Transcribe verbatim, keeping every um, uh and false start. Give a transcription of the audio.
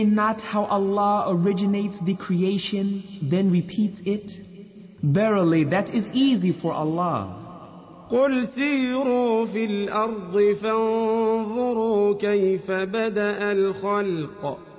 not how Allah originates the creation, then repeats it? Verily, that is easy for Allah. قل سيروا في الأرض فانظروا كيف بدأ الخلق